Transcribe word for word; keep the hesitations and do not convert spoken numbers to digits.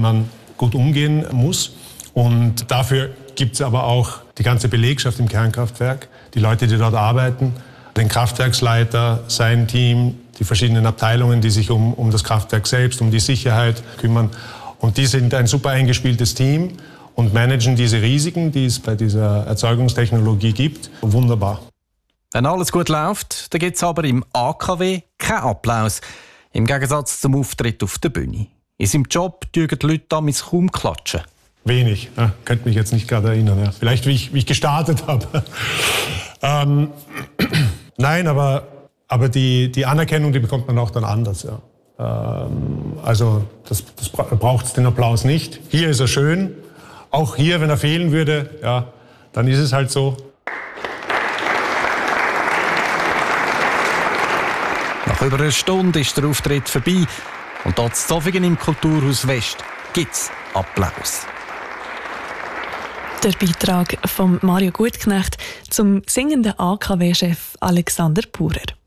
man gut umgehen muss. Und dafür gibt es aber auch die ganze Belegschaft im Kernkraftwerk, die Leute, die dort arbeiten, den Kraftwerksleiter, sein Team, die verschiedenen Abteilungen, die sich um, um das Kraftwerk selbst, um die Sicherheit kümmern. Und die sind ein super eingespieltes Team und managen diese Risiken, die es bei dieser Erzeugungstechnologie gibt, wunderbar. Wenn alles gut läuft, dann gibt es aber im A K W keinen Applaus. Im Gegensatz zum Auftritt auf der Bühne. In seinem Job dürfen die Leute damals kaum klatschen. Wenig, ja, könnte mich jetzt nicht gerade erinnern. Ja. Vielleicht wie ich, wie ich gestartet habe. ähm, Nein, aber, aber die, die Anerkennung, die bekommt man auch dann anders. Ja. Ähm, also das, das braucht es den Applaus nicht. Hier ist er schön. Auch hier, wenn er fehlen würde, ja, dann ist es halt so. Nach über einer Stunde ist der Auftritt vorbei. Und dort zu Zofingen im Kulturhaus West gibt es Applaus. Der Beitrag von Mario Gutknecht zum singenden A K W-Chef Alexander Purer.